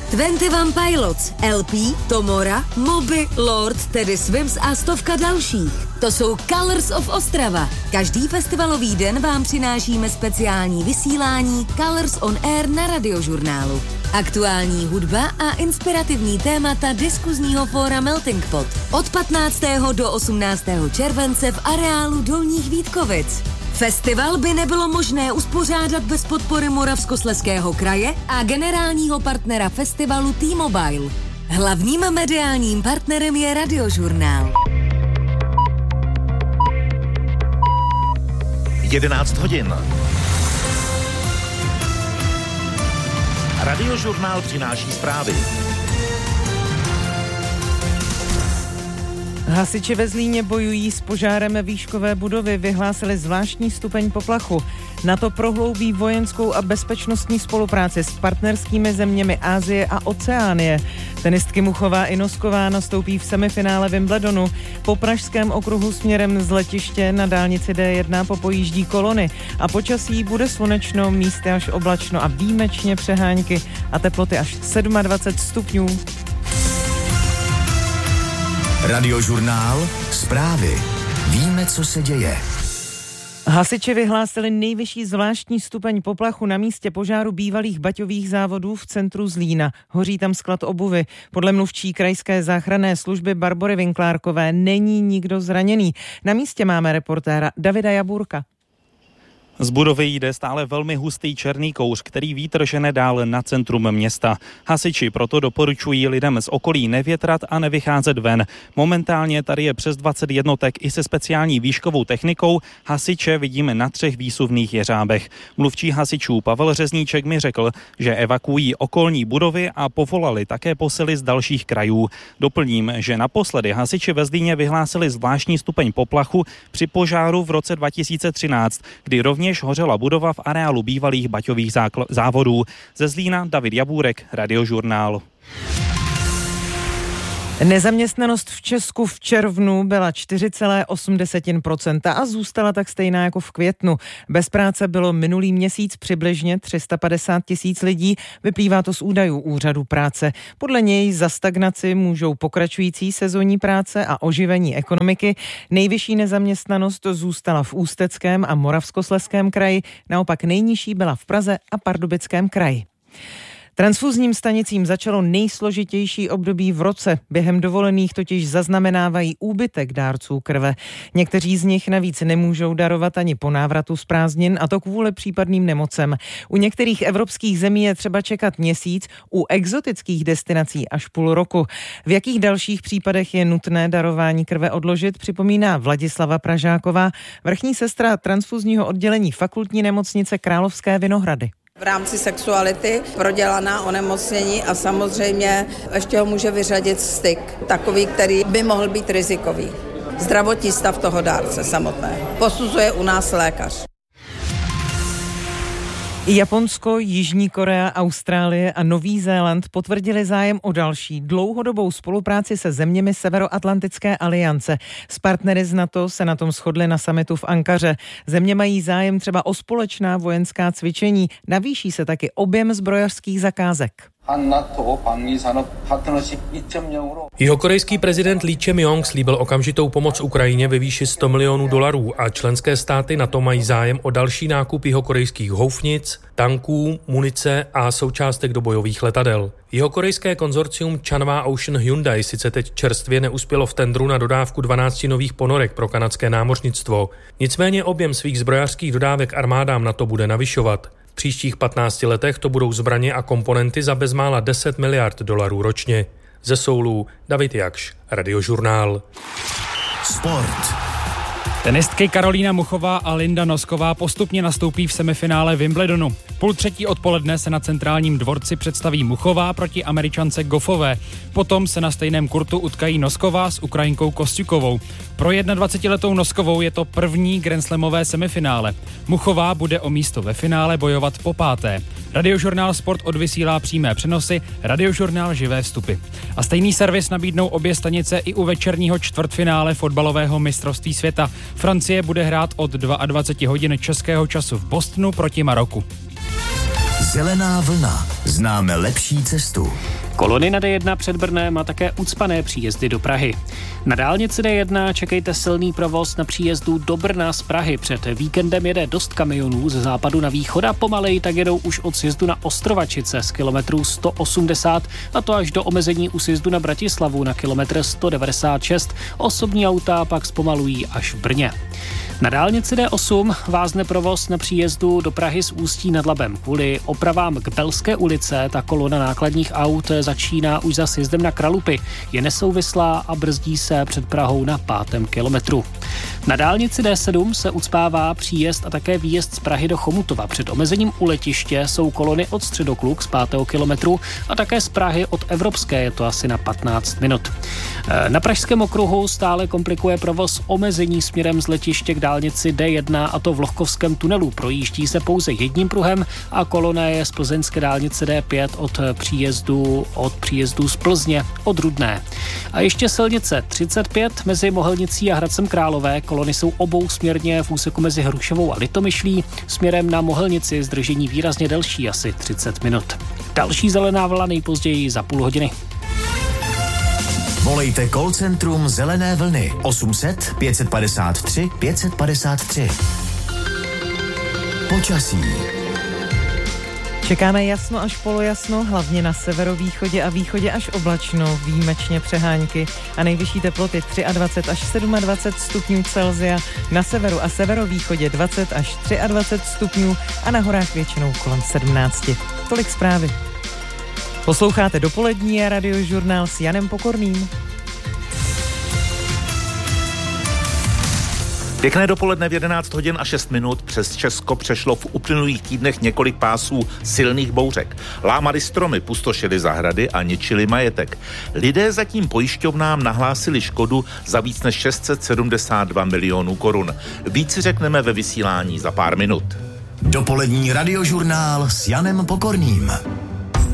21 Pilots, LP, Tomora, Moby, Lord, Teddy Swims a stovka dalších. To jsou Colors of Ostrava. Každý festivalový den vám přinášíme speciální vysílání Colors on Air na Radiožurnálu. Aktuální hudba a inspirativní témata diskuzního fóra Melting Pot. Od 15. do 18. července v areálu Dolních Vítkovic. Festival by nebylo možné uspořádat bez podpory Moravskoslezského kraje a generálního partnera festivalu T-Mobile. Hlavním mediálním partnerem je Radiožurnál. 11 hodin. Radiožurnál přináší zprávy. Hasiči ve Zlíně bojují s požárem výškové budovy, vyhlásili zvláštní stupeň poplachu. NATO prohloubí vojenskou a bezpečnostní spolupráci s partnerskými zeměmi Asie a Oceánie. Tenistky Muchová i Nosková nastoupí v semifinále Wimbledonu. Po pražském okruhu směrem z letiště na dálnici D1 popojíždí kolony a počasí bude slunečno, místy až oblačno a výjimečně přehánky a teploty až 27 stupňů. Radiožurnál, zprávy. Víme, co se děje. Hasiči vyhlásili nejvyšší zvláštní stupeň poplachu na místě požáru bývalých baťových závodů v centru Zlína. Hoří tam sklad obuvy. Podle mluvčí krajské záchranné služby Barbory Vinklárkové není nikdo zraněný. Na místě máme reportéra Davida Jaburka. Z budovy jde stále velmi hustý černý kouř, který vítr žene dál na centrum města. Hasiči proto doporučují lidem z okolí nevětrat a nevycházet ven. Momentálně tady je přes 20 jednotek i se speciální výškovou technikou. Hasiče vidíme na 3 výsuvných jeřábech. Mluvčí hasičů Pavel Řezníček mi řekl, že evakuují okolní budovy a povolali také posily z dalších krajů. Doplním, že naposledy hasiči ve Zlíně vyhlásili zvláštní stupeň poplachu při požáru v roce 2013, kdy rovněž hořela budova v areálu bývalých baťových závodů. Ze Zlína David Jabůrek, Radiožurnál. Nezaměstnanost v Česku v červnu byla 4,8% a zůstala tak stejná jako v květnu. Bez práce bylo minulý měsíc přibližně 350 000 lidí, vyplývá to z údajů Úřadu práce. Podle něj za stagnaci můžou pokračující sezónní práce a oživení ekonomiky. Nejvyšší nezaměstnanost zůstala v Ústeckém a Moravskoslezském kraji, naopak nejnižší byla v Praze a Pardubickém kraji. Transfuzním stanicím začalo nejsložitější období v roce. Během dovolených totiž zaznamenávají úbytek dárců krve. Někteří z nich navíc nemůžou darovat ani po návratu z prázdnin, a to kvůli případným nemocem. U některých evropských zemí je třeba čekat měsíc, u exotických destinací až půl roku. V jakých dalších případech je nutné darování krve odložit, připomíná Vladislava Pražáková, vrchní sestra transfuzního oddělení Fakultní nemocnice Královské Vinohrady. V rámci sexuality prodělaná onemocnění a samozřejmě ještě ho může vyřadit styk, takový, který by mohl být rizikový. Zdravotní stav toho dárce samotného posuzuje u nás lékař. Japonsko, Jižní Korea, Austrálie a Nový Zéland potvrdili zájem o další dlouhodobou spolupráci se zeměmi Severoatlantické aliance. S partnery z NATO se na tom shodli na summitu v Ankaře. Země mají zájem třeba o společná vojenská cvičení, navýší se taky objem zbrojařských zakázek. Jihokorejský prezident Lee Jae-myung slíbil okamžitou pomoc Ukrajině ve výši $100 milionů a členské státy NATO mají zájem o další nákup jihokorejských houfnic, tanků, munice a součástek do bojových letadel. Jihokorejské konzorcium Chanhwa Ocean Hyundai sice teď čerstvě neuspělo v tendru na dodávku 12 nových ponorek pro kanadské námořnictvo. Nicméně objem svých zbrojařských dodávek armádám NATO bude navyšovat. V příštích 15 letech to budou zbraně a komponenty za bezmála $10 miliard ročně. Ze Soulu David Jakš, Radiožurnál. Sport. Tenistky Karolína Muchová a Linda Nosková postupně nastoupí v semifinále Wimbledonu. 2:30 odpoledne se na centrálním dvorci představí Muchová proti Američance Goffové. Potom se na stejném kurtu utkají Nosková s Ukrajinkou Kostyukovou. Pro 21letou Noskovou je to první grandslamové semifinále. Muchová bude o místo ve finále bojovat po 5. Radiožurnál Sport odvysílá přímé přenosy, Radiožurnál živé vstupy. A stejný servis nabídnou obě stanice i u večerního čtvrtfinále fotbalového mistrovství světa. Francie bude hrát od 22 hodin českého času v Bostonu proti Maroku. Zelená vlna. Známe lepší cestu. Kolony na D1 před Brnem a také ucpané příjezdy do Prahy. Na dálnici D1 čekejte silný provoz na příjezdu do Brna z Prahy. Před víkendem jede dost kamionů ze západu na východ a pomaleji tak jedou už od sjezdu na Ostrovačice z kilometru 180 a to až do omezení u sjezdu na Bratislavu na kilometr 196. Osobní auta pak zpomalují až v Brně. Na dálnici D8 vázne provoz na příjezdu do Prahy z Ústí nad Labem. Kvůli opravám k Belské ulice ta kolona nákladních aut začíná už za sjezdem na Kralupy. Je nesouvislá a brzdí se před Prahou na 5. kilometru. Na dálnici D7 se ucpává příjezd a také výjezd z Prahy do Chomutova. Před omezením u letiště jsou kolony od Středokluk z 5. kilometru a také z Prahy od Evropské, je to asi na 15 minut. Na pražském okruhu stále komplikuje provoz omezení směrem z letiště k dálnici D1 a to v Lohkovském tunelu. Projíždí se pouze jedním pruhem a kolona je z plzeňské dálnice D5 od příjezdu z Plzně od Rudné. A ještě silnice 35 mezi Mohelnicí a Hradcem Králové. Kolony jsou obousměrně v úseku mezi Hrušovou a Litomyšlí. Směrem na Mohelnici zdržení výrazně delší, asi 30 minut. Další zelená vlna nejpozději za půl hodiny. Volejte call centrum Zelené vlny 800 553 553. Počasí. Čekáme jasno až polojasno, hlavně na severovýchodě a východě až oblačno, výjimečně přehánky a nejvyšší teploty 23 až 27 stupňů Celsia, na severu a severovýchodě 20 až 23 stupňů a na horách většinou kolem 17. Tolik zprávy. Posloucháte dopolední radiožurnál s Janem Pokorným. Pěkné dopoledne v 11 hodin a 6 minut. Přes Česko přešlo v uplynulých týdnech několik pásů silných bouřek. Lámali stromy, pustošili zahrady a ničili majetek. Lidé zatím pojišťovnám nahlásili škodu za víc než 672 milionů korun. Víc si řekneme ve vysílání za pár minut. Dopolední radiožurnál s Janem Pokorným.